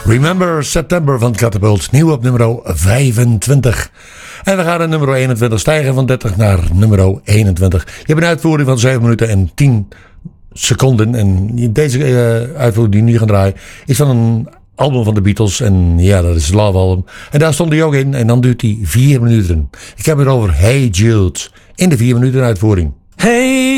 Remember September van Catapult, nieuw op nummer 25. En we gaan naar nummer 21 stijgen van 30 naar nummer 21. Je hebt een uitvoering van 7 minuten en 10 seconden. En deze uitvoering die we nu gaan draaien is van een album van de Beatles. En ja, dat is het Love Album. En daar stond hij ook in. En dan duurt hij 4 minuten. Ik heb het over Hey Jude in de 4 minuten uitvoering. Hey